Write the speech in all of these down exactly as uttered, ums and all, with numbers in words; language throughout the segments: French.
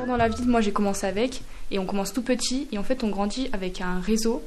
dans la ville, moi j'ai commencé avec, et on commence tout petit, et en fait on grandit avec un réseau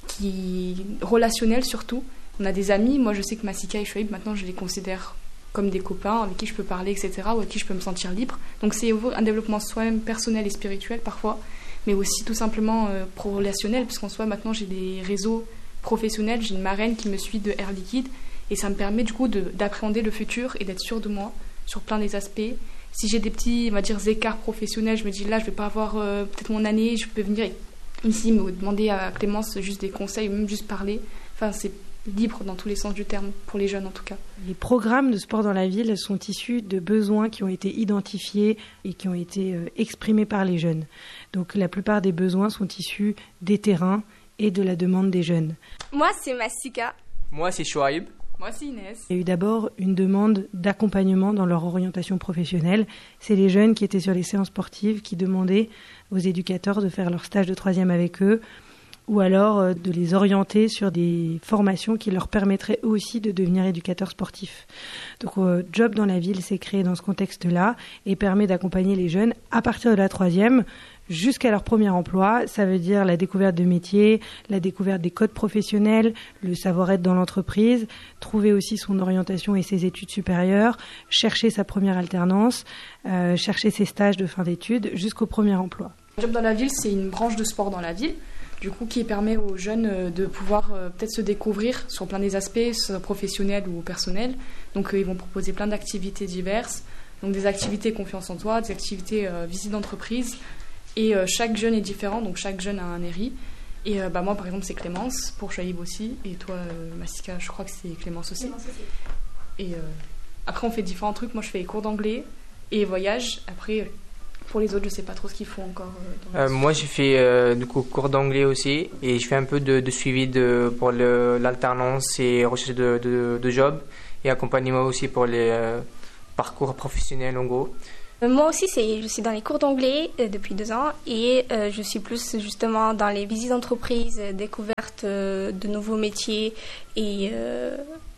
qui relationnel surtout. On a des amis, moi je sais que Massika et Chouaib, maintenant je les considère comme des copains avec qui je peux parler, et cetera, ou avec qui je peux me sentir libre. Donc c'est un développement soi-même personnel et spirituel parfois, mais aussi tout simplement euh, pro-relationnel, puisqu'en soi maintenant j'ai des réseaux professionnels, j'ai une marraine qui me suit de Air Liquide, et ça me permet du coup de, d'appréhender le futur et d'être sûre de moi sur plein des aspects. Si j'ai des petits, on va dire, écarts professionnels, je me dis là je vais pas avoir euh, peut-être mon année, je peux venir ici me demander à Clémence juste des conseils, ou même juste parler. Enfin c'est libre dans tous les sens du terme, pour les jeunes en tout cas. Les programmes de sport dans la ville sont issus de besoins qui ont été identifiés et qui ont été euh, exprimés par les jeunes. Donc la plupart des besoins sont issus des terrains et de la demande des jeunes. Moi c'est Massika. Moi c'est Chouaib. Moi c'est Inès. Il y a eu d'abord une demande d'accompagnement dans leur orientation professionnelle. C'est les jeunes qui étaient sur les séances sportives qui demandaient aux éducateurs de faire leur stage de troisième avec eux, ou alors de les orienter sur des formations qui leur permettraient eux aussi de devenir éducateurs sportifs. Donc euh, Job dans la ville s'est créé dans ce contexte-là et permet d'accompagner les jeunes à partir de la troisième jusqu'à leur premier emploi. Ça veut dire la découverte de métiers, la découverte des codes professionnels, le savoir-être dans l'entreprise, trouver aussi son orientation et ses études supérieures, chercher sa première alternance, euh, chercher ses stages de fin d'études jusqu'au premier emploi. Job dans la ville, c'est une branche de sport dans la ville, du coup qui permet aux jeunes de pouvoir euh, peut-être se découvrir sur plein des aspects, soit professionnels ou personnels. Donc euh, ils vont proposer plein d'activités diverses, donc des activités confiance en toi, des activités euh, visite d'entreprise, et euh, chaque jeune est différent, donc chaque jeune a un R I. Et euh, bah, moi par exemple c'est Clémence, pour Chouaib aussi, et toi euh, Massika, je crois que c'est Clémence aussi. Clémence aussi. Et euh, après on fait différents trucs, moi je fais les cours d'anglais et voyage, après... Pour les autres, je ne sais pas trop ce qu'ils font encore. Euh, euh, moi, j'ai fait euh, du coup cours d'anglais aussi et je fais un peu de, de suivi de, pour le, l'alternance et recherche de, de, de job et accompagnement aussi pour les euh, parcours professionnels en gros. Euh, moi aussi, c'est, je suis dans les cours d'anglais euh, depuis deux ans et euh, je suis plus justement dans les visites d'entreprise, euh, découverte euh, de nouveaux métiers et euh,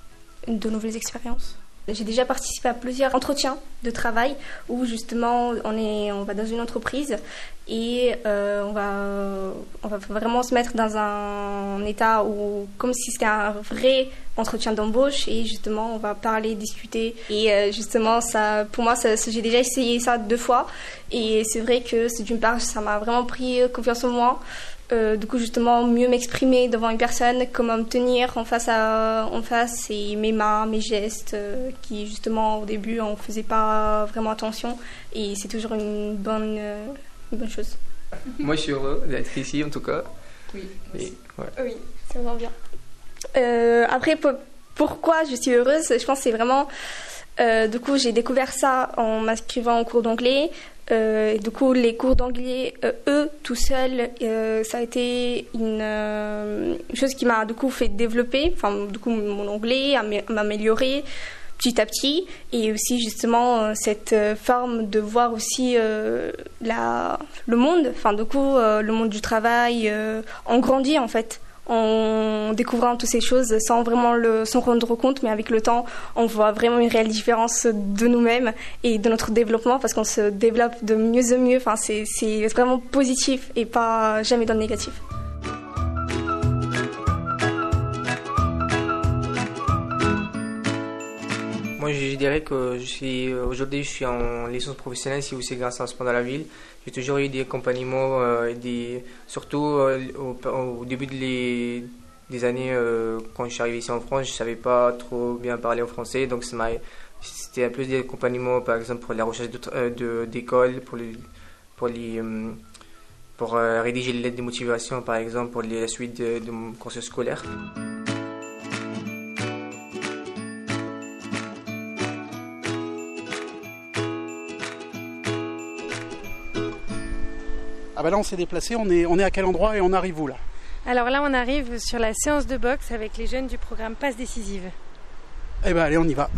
de nouvelles expériences. J'ai déjà participé à plusieurs entretiens de travail où justement on, est, on va dans une entreprise et euh, on, va, on va vraiment se mettre dans un état où, comme si c'était un vrai entretien d'embauche et justement on va parler, discuter et euh, justement ça, pour moi ça, ça, j'ai déjà essayé ça deux fois et c'est vrai que c'est, d'une part ça m'a vraiment pris confiance en moi. Euh, du coup, justement, mieux m'exprimer devant une personne, comment me tenir en face, à, en face et mes mains, mes gestes, euh, qui justement au début on ne faisait pas vraiment attention et c'est toujours une bonne, euh, une bonne chose. Moi je suis heureux d'être ici en tout cas. Oui, et, ouais. Oui, ça me va bien. Euh, après, pour, pourquoi je suis heureuse, je pense que c'est vraiment... Euh, du coup, j'ai découvert ça en m'inscrivant au cours d'anglais. Euh, du coup, les cours d'anglais, euh, eux, tout seuls, euh, ça a été une, euh, une chose qui m'a du coup fait développer, enfin, du coup, mon anglais, à m'améliorer petit à petit, et aussi justement euh, cette euh, forme de voir aussi euh, la, le monde, enfin, du coup, euh, le monde du travail, euh, en grandit en fait. En découvrant toutes ces choses sans vraiment le, s'en rendre compte, mais avec le temps, on voit vraiment une réelle différence de nous-mêmes et de notre développement parce qu'on se développe de mieux en mieux. Enfin, c'est, c'est vraiment positif et pas jamais dans le négatif. Moi, je dirais que je suis, aujourd'hui, je suis en licence professionnelle, c'est aussi grâce à Sport dans la ville. J'ai toujours eu des accompagnements, euh, des, surtout euh, au, au début de les, des années, euh, quand je suis arrivé ici en France, je ne savais pas trop bien parler en français, donc ça m'a, c'était plus des accompagnements, par exemple, pour la recherche de, de, d'école, pour, les, pour, les, euh, pour euh, rédiger les lettres de motivation, par exemple, pour les, la suite de, de mon cursus scolaire. Ah bah là on s'est déplacé, on est, on est à quel endroit et on arrive où là? Alors là on arrive sur la séance de boxe avec les jeunes du programme Passe Décisive. Eh ben allez, on y va.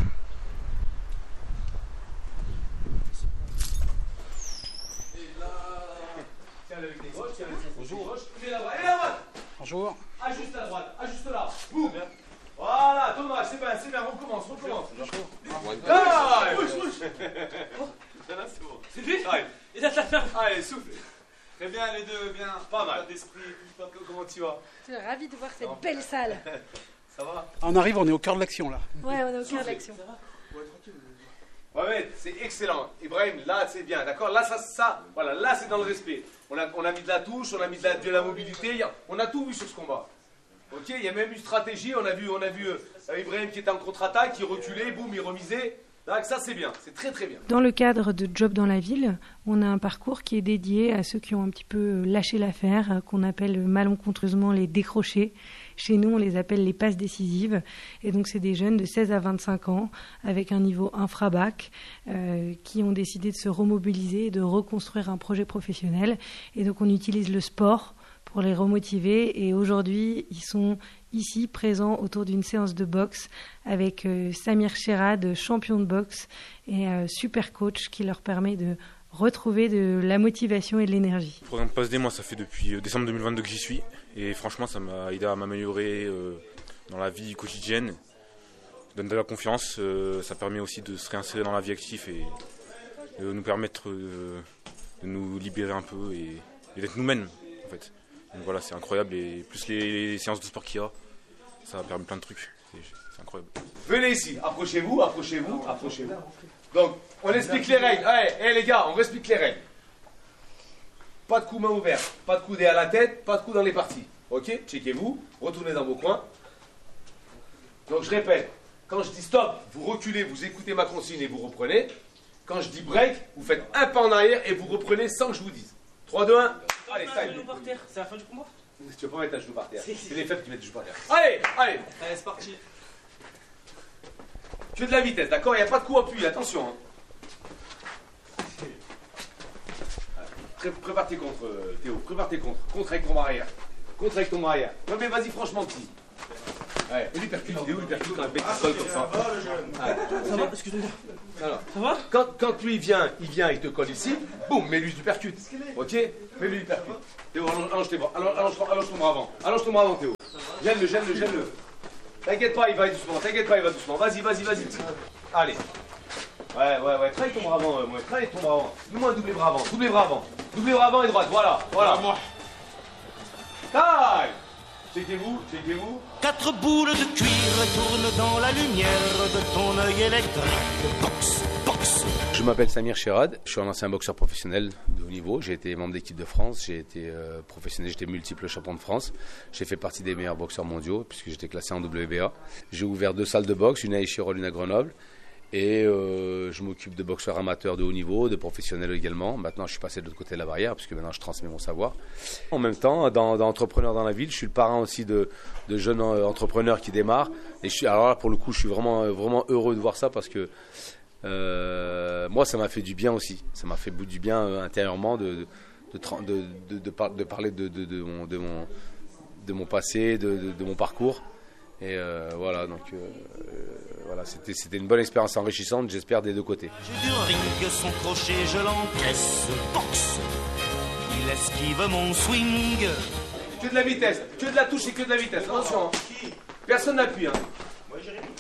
Bonjour. Bonjour. Ajuste à la droite, ajuste là. Boum. Voilà, Thomas, c'est bien, c'est bien, on recommence, on recommence. Bonjour. Ah, bouge, bouge. C'est bon. C'est fait. Allez, souffle. Très bien, les deux, bien. Pas mal d'esprit. Comment tu vas? Je suis ravie de voir cette belle salle. Ça va? On arrive, on est au cœur de l'action là. Ouais, on est au cœur de l'action. Ouais, ouais, c'est excellent. Ibrahim, là, c'est bien, d'accord? Là, ça, ça, voilà, là, c'est dans le respect. On a, on a mis de la touche, on a mis de la, de la mobilité, y a, on a tout vu sur ce combat. Ok, il y a même une stratégie, on a vu, on a vu euh, Ibrahim qui était en contre-attaque, qui reculait, boum, il remisait. Donc ça, c'est bien, c'est très très bien. Dans le cadre de Job dans la ville, on a un parcours qui est dédié à ceux qui ont un petit peu lâché l'affaire, qu'on appelle malencontreusement les décrochés. Chez nous, on les appelle les passes décisives. Et donc, c'est des jeunes de seize à vingt-cinq ans, avec un niveau infra-bac, euh, qui ont décidé de se remobiliser et de reconstruire un projet professionnel. Et donc, on utilise le sport pour les remotiver. Et aujourd'hui, ils sont ici présents autour d'une séance de boxe avec euh, Samir Sherad, champion de boxe et euh, super coach qui leur permet de retrouver de la motivation et de l'énergie. Le programme Passe D, moi, ça fait depuis décembre deux mille vingt-deux que j'y suis. Et franchement, ça m'a aidé à m'améliorer euh, dans la vie quotidienne. Ça donne de la confiance. Euh, ça permet aussi de se réinsérer dans la vie active et de nous permettre euh, de nous libérer un peu et, et d'être nous-mêmes, en fait. Donc voilà, c'est incroyable. Et plus les, les séances de sport qu'il y a, ça a permis plein de trucs. C'est, c'est incroyable. Venez ici, approchez-vous, approchez-vous, approchez-vous. Donc, on explique les règles. Allez, hey, les gars, on explique les règles. Pas de coups main ouverts, pas de coups derrière la tête, pas de coups dans les parties. Ok? Checkez-vous, retournez dans vos coins. Donc je répète, quand je dis stop, vous reculez, vous écoutez ma consigne et vous reprenez. Quand je dis break, vous faites un pas en arrière et vous reprenez sans que je vous dise. trois, deux, un, allez, ça y est. Par terre, c'est la fin du combat? Tu vas pas mettre un genou par terre. C'est les faibles qui mettent le genou par terre. Allez, allez. Allez, c'est parti. Tu as de la vitesse, d'accord? Il n'y a pas de coup appuyé, attention. Hein. Pré- prépare tes contre, euh, Théo. Prépare tes contre. Contre avec ton bras arrière. Contre avec ton bras arrière. Non mais vas-y, franchement, petit. Ouais, et lui percute, Théo, lui percute quand un mec qui colle comme ça. Ouais. Ça va? Excuse-moi. Alors, Ça va? quand, quand lui vient, il vient, il te colle ici, boum, mets-lui du percute. Ok? Mets-lui du percute. Théo, allonge, allonge tes bras. Allonge, allonge, allonge ton bras avant. Allonge ton bras avant, Théo. Gêne-le, gêne-le, gêne-le. T'inquiète pas, il va doucement. T'inquiète pas, il va doucement. Vas-y, vas-y, vas-y. Allez. Ouais, ouais, ouais. Travaille ton bras avant, euh, moi. Travaille ton bras avant. Dis-moi un doublé bras avant. Doublé bras avant. Doublé bras avant et droite. Voilà, voilà. Taille. Checkez-vous, checkez-vous. Quatre boules de cuir tournent dans la lumière de ton œil électrique. Boxe, boxe. Je m'appelle Samir Sherad, je suis un ancien boxeur professionnel de haut niveau. J'ai été membre d'équipe de France, j'ai été euh, professionnel, j'étais multiple champion de France. J'ai fait partie des meilleurs boxeurs mondiaux puisque j'étais classé en W B A. J'ai ouvert deux salles de boxe, une à Échirol, une à Grenoble. Et euh, je m'occupe de boxeurs amateurs de haut niveau, de professionnels également. Maintenant, je suis passé de l'autre côté de la barrière, puisque maintenant, je transmets mon savoir. En même temps, dans, dans Entrepreneurs dans la ville, je suis le parrain aussi de, de jeunes entrepreneurs qui démarrent. Et je suis, alors là, pour le coup, je suis vraiment, vraiment heureux de voir ça, parce que euh, moi, ça m'a fait du bien aussi. Ça m'a fait du bien euh, intérieurement de, de, de, de, de, de, par, de parler de, de, de, mon, de, mon, de mon passé, de, de, de mon parcours. Et euh, voilà, donc euh, voilà, c'était, c'était une bonne expérience enrichissante, j'espère, des deux côtés. J'ai du ring, son crochet, je l'encaisse, boxe. Il esquive mon swing. Que de la vitesse, que de la touche et que de la vitesse. Attention, hein. Personne n'appuie. Hein. Moi, j'ai répondu.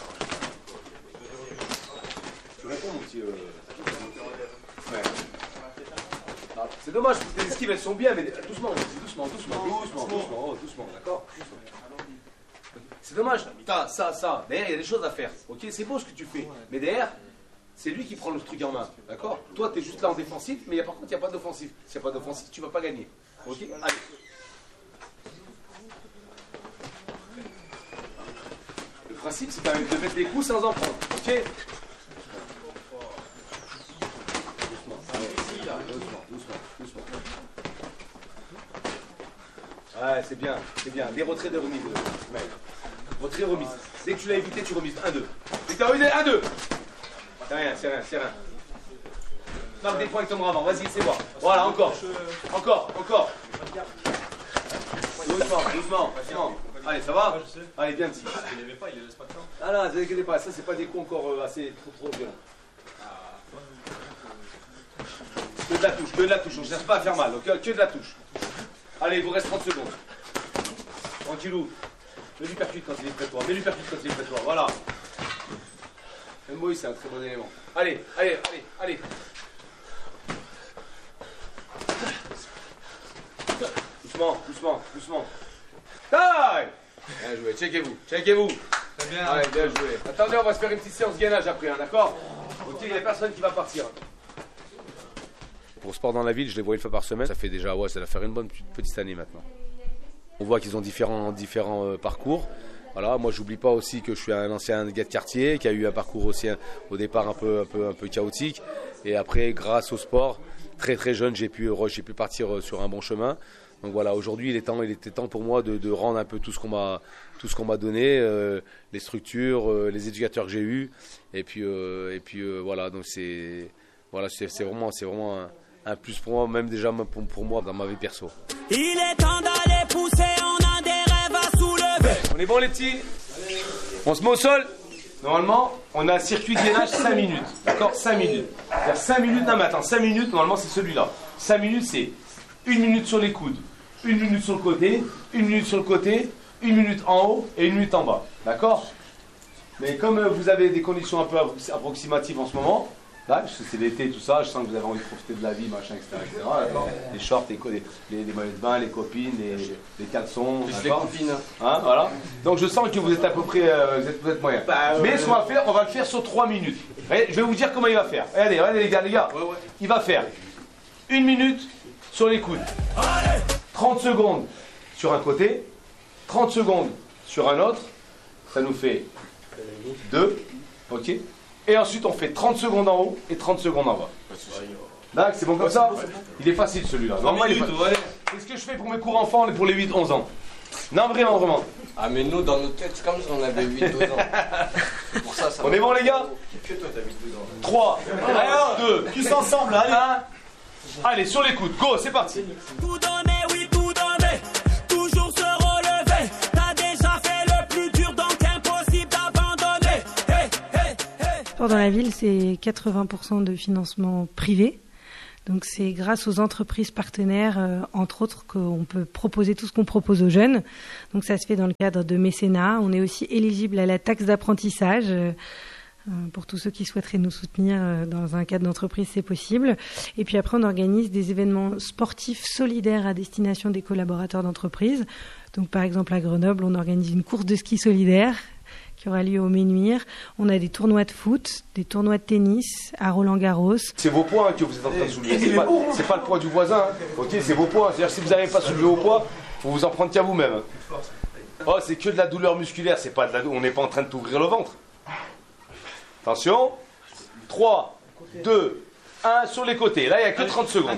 Tu réponds, mon petit. Euh... Ouais. Ah, c'est dommage, parce que tes esquives, elles sont bien, mais doucement, doucement, doucement, doucement, doucement, oh, doucement, d'accord? C'est dommage, ça, ça, ça. Derrière, il y a des choses à faire. Ok, c'est beau ce que tu fais. Mais derrière, c'est lui qui prend le truc en main. D'accord? Toi, tu es juste là en défensif, mais y a, par contre, il n'y a pas d'offensif. S'il n'y a pas d'offensif, tu ne vas pas gagner. Ok? Allez. Le principe, c'est quand même de mettre des coups sans en prendre. Ok? Doucement, doucement, doucement, doucement. Ouais, c'est bien, c'est bien. Des retraits de remise. Ouais. Retrait, remise. Dès que tu l'as évité, tu remises. un deux. Dès que tu as remisé, un deux. C'est rien, c'est rien, c'est rien. Marque des points avec ton bras avant. Vas-y, c'est voir. Voilà, encore. Encore, encore. Doucement, doucement, doucement. Allez, ça va? Allez, viens ici. Ah non, ne vous inquiétez pas. Ça, c'est pas des coups encore assez trop, trop violents. Que de la touche, que de la touche. On ne cherche pas à faire mal. Okay? Que de la touche. Allez, il vous reste trente secondes. Tranquillou. Mets du percute quand il est près de toi. Mets du percute quand il est près de toi. Voilà. M O I, c'est un très bon élément. Allez, allez, allez, allez. doucement, doucement, doucement. Taille. Bien joué, checkez-vous, checkez-vous. Très bien. Ouais, bien joué. Attendez, on va se faire une petite séance gainage après, hein, d'accord? Ok, il n'y a personne qui va partir. Pour Sport dans la ville, je les vois une fois par semaine. Ça fait déjà, ouais, ça va faire une bonne petite année maintenant. On voit qu'ils ont différents, différents euh, parcours. Voilà, moi, j'oublie pas aussi que je suis un ancien gars de quartier qui a eu un parcours aussi un, au départ un peu, un peu, un peu chaotique. Et après, grâce au sport, très très jeune, j'ai pu, j'ai pu partir sur un bon chemin. Donc voilà, aujourd'hui, il est temps, il était temps pour moi de, de rendre un peu tout ce qu'on m'a, tout ce qu'on m'a donné, euh, les structures, euh, les éducateurs que j'ai eus, et puis, euh, et puis euh, voilà. Donc c'est, voilà, c'est, c'est vraiment, c'est vraiment un, un plus pour moi, même déjà pour, pour moi dans ma vie perso. Il est temps d'aller pousser, on a des rêves à soulever. On est bon les petits? On se met au sol. Normalement, on a un circuit de gainage cinq minutes. D'accord? cinq minutes. C'est-à-dire cinq minutes, non mais attends, cinq minutes, normalement c'est celui-là. cinq minutes, c'est une minute sur les coudes, une minute sur le côté, une minute sur le côté, une minute en haut et une minute en bas. D'accord? Mais comme euh, vous avez des conditions un peu approximatives en ce moment, là, parce que c'est l'été, tout ça, je sens que vous avez envie de profiter de la vie, machin, et cetera et cetera. Les shorts, les, les, les maillots de bain, les copines, les, les caleçons. Plus les copines. Hein, voilà. Donc je sens que vous êtes à peu près, euh, vous êtes, vous êtes moyen. Bah, Mais ouais, ce qu'on va faire, on va le faire sur trois minutes. Je vais vous dire comment il va faire. Regardez, regardez les gars, les gars. Ouais, ouais. Il va faire une minute sur les coudes, trente secondes sur un côté, trente secondes sur un autre, ça nous fait deux, ok? Et ensuite on fait trente secondes en haut et trente secondes en bas. D'accord, c'est bon comme ça? Il est facile celui-là. Qu'est-ce que je fais pour mes cours enfants pour les huit onze ans? Non, vraiment, vraiment. Ah, mais nous, dans nos têtes, c'est comme si on avait huit douze ans. Pour ça, ça on est bon, les gars? Que toi, t'as huit douze ans. trois, deux, tous ensemble, allez. un. Allez, sur les coudes, go, c'est parti. Tout donner, oui, tout donner. Toujours se relever. T'as déjà fait le plus dur, donc impossible d'abandonner. Hey, hey, hey. Sport dans la ville, c'est quatre-vingts pour cent de financement privé. Donc c'est grâce aux entreprises partenaires, euh, entre autres, qu'on peut proposer tout ce qu'on propose aux jeunes. Donc ça se fait dans le cadre de mécénat. On est aussi éligible à la taxe d'apprentissage. Euh, Pour tous ceux qui souhaiteraient nous soutenir dans un cadre d'entreprise, c'est possible. Et puis après, on organise des événements sportifs solidaires à destination des collaborateurs d'entreprise. Donc par exemple, à Grenoble, on organise une course de ski solidaire qui aura lieu au Ménuire. On a des tournois de foot, des tournois de tennis à Roland-Garros. C'est vos poids que vous êtes en train de soulever. C'est pas, c'est pas le poids du voisin. Hein. Ok, c'est vos poids. C'est-à-dire si vous n'arrivez pas à soulever vos poids, il faut vous en prendre qu'à vous-même. Oh, c'est que de la douleur musculaire. C'est pas de la... On n'est pas en train de t'ouvrir le ventre. Attention, trois, deux, un sur les côtés. Là, il n'y a que trente secondes.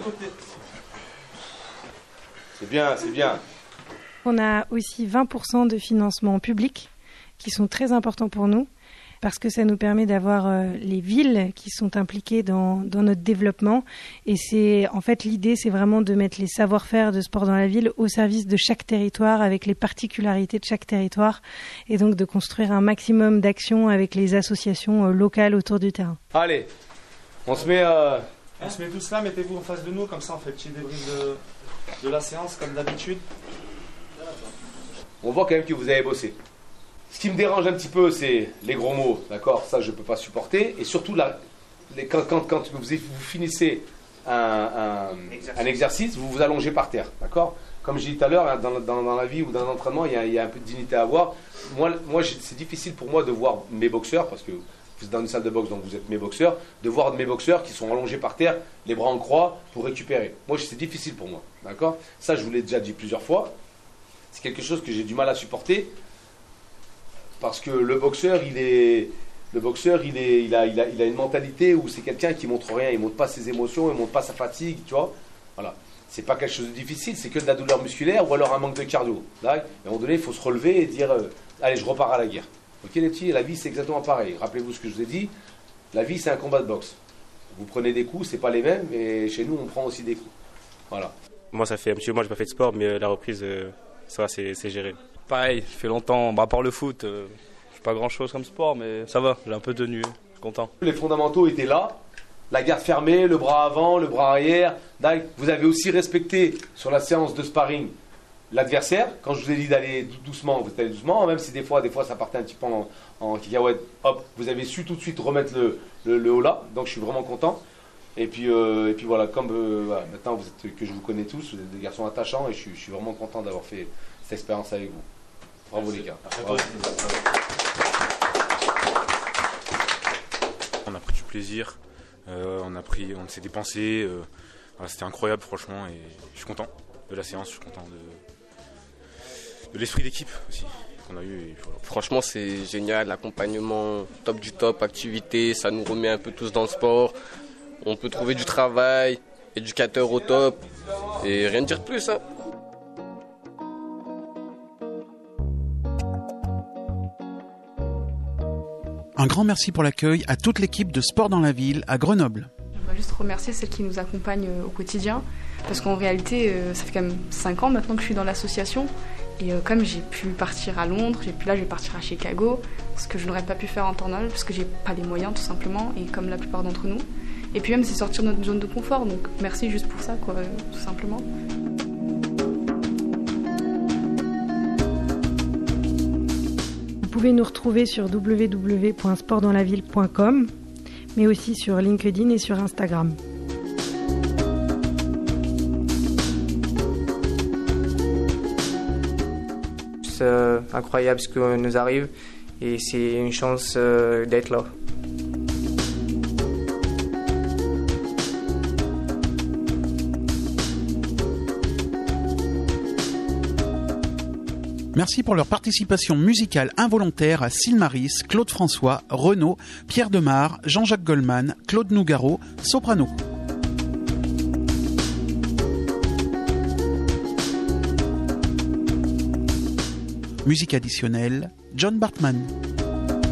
C'est bien, c'est bien. On a aussi vingt pour cent de financement public qui sont très importants pour nous parce que ça nous permet d'avoir euh, les villes qui sont impliquées dans, dans notre développement. Et c'est, en fait, l'idée, c'est vraiment de mettre les savoir-faire de sport dans la ville au service de chaque territoire, avec les particularités de chaque territoire, et donc de construire un maximum d'actions avec les associations euh, locales autour du terrain. Allez, on se met... Euh... On se met tous là, mettez-vous en face de nous, comme ça on fait le petit débrief de, de la séance, comme d'habitude. On voit quand même que vous avez bossé. Ce qui me dérange un petit peu, c'est les gros mots, d'accord? Ça, je ne peux pas supporter. Et surtout, la, les, quand, quand, quand vous, vous finissez un, un, exercice. un exercice, vous vous allongez par terre, d'accord? Comme j'ai dit tout à l'heure, dans, dans, dans la vie ou dans l'entraînement, il y, a, il y a un peu de dignité à avoir. Moi, moi c'est difficile pour moi de voir mes boxeurs, parce que vous êtes dans une salle de boxe, donc vous êtes mes boxeurs, de voir mes boxeurs qui sont allongés par terre, les bras en croix, pour récupérer. Moi, c'est difficile pour moi, d'accord? Ça, je vous l'ai déjà dit plusieurs fois. C'est quelque chose que j'ai du mal à supporter. Parce que le boxeur, il est, le boxeur, il est, il a, il a, il a une mentalité où c'est quelqu'un qui montre rien, il montre pas ses émotions, il montre pas sa fatigue, tu vois. Voilà, c'est pas quelque chose de difficile, c'est que de la douleur musculaire ou alors un manque de cardio. Là, à un moment donné, il faut se relever et dire, euh, allez, je repars à la guerre. Ok les petits, la vie c'est exactement pareil. Rappelez-vous ce que je vous ai dit. La vie c'est un combat de boxe. Vous prenez des coups, c'est pas les mêmes, mais chez nous on prend aussi des coups. Voilà. Moi ça fait un petit moment que j'ai pas fait de sport, mais la reprise, euh, ça va, c'est, c'est géré. Pareil, ça fait longtemps, bah, à part le foot, euh, je fais pas grand chose comme sport, mais ça va, j'ai un peu tenu, je suis content. Les fondamentaux étaient là, la garde fermée, le bras avant, le bras arrière. Vous avez aussi respecté sur la séance de sparring l'adversaire. Quand je vous ai dit d'aller doucement, vous allez doucement, même si des fois, des fois ça partait un petit peu en, en cacahuète, hop, vous avez su tout de suite remettre le, le, le haut là, donc je suis vraiment content. Et puis, euh, et puis voilà, comme euh, voilà, maintenant vous êtes, que je vous connais tous, vous êtes des garçons attachants et je suis, je suis vraiment content d'avoir fait cette expérience avec vous. Bravo les gars. Bravo. On a pris du plaisir, euh, on a pris, on s'est dépensé, euh, voilà, c'était incroyable franchement et je suis content de la séance, je suis content de, de l'esprit d'équipe aussi qu'on a eu. Et voilà. Franchement c'est génial, l'accompagnement top du top, activité, ça nous remet un peu tous dans le sport. On peut trouver du travail, éducateur au top, et rien de dire de plus. Hein. Un grand merci pour l'accueil à toute l'équipe de Sport dans la ville à Grenoble. On va juste remercier celles qui nous accompagnent au quotidien, parce qu'en réalité, ça fait quand même cinq ans maintenant que je suis dans l'association, et comme j'ai pu partir à Londres, j'ai pu, là je vais partir à Chicago, ce que je n'aurais pas pu faire en temps normal, parce que j'ai pas les moyens tout simplement, et comme la plupart d'entre nous. Et puis même, c'est sortir de notre zone de confort, donc merci juste pour ça, quoi, tout simplement. Vous pouvez nous retrouver sur w w w point sport dans la ville point com, mais aussi sur LinkedIn et sur Instagram. C'est euh, incroyable ce qui nous arrive, et c'est une chance euh, d'être là. Merci pour leur participation musicale involontaire à Silmaris, Claude François, Renaud, Pierre Demar, Jean-Jacques Goldman, Claude Nougaro, soprano. Musique additionnelle, John Bartman.